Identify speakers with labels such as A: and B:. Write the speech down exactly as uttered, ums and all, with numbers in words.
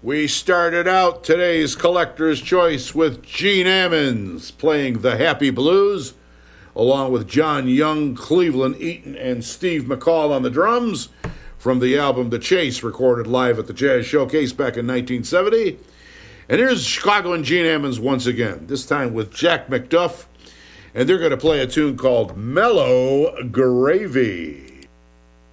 A: We started out today's Collector's Choice with Gene Ammons playing the Happy Blues, along with John Young, Cleveland Eaton, and Steve McCall on the drums, from the album The Chase, recorded live at the Jazz Showcase back in nineteen seventy. And here's Chicago and Gene Ammons once again, this time with Jack McDuff, and they're going to play a tune called Mellow Gravy.